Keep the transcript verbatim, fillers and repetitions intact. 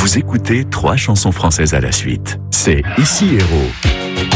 Vous écoutez trois chansons françaises à la suite. C'est Ici Héros.